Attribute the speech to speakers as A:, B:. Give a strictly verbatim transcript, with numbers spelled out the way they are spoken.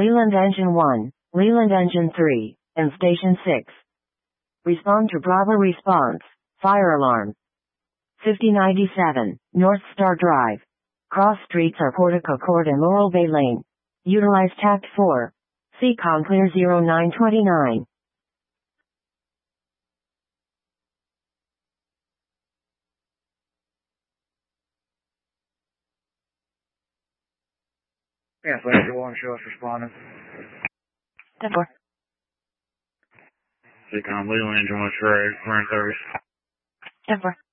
A: Leland Engine one, Leland Engine three, and Station six. Respond to Bravo response. Fire alarm. fifty ninety-seven, North Star Drive. Cross streets are Portico Court and Laurel Bay Lane. Utilize Tact four. C COM clear zero nine two nine.
B: Yes, Lady one, show us responding.
A: ten four.
B: C COM Leland Engine one, Trade, current service.
A: ten four.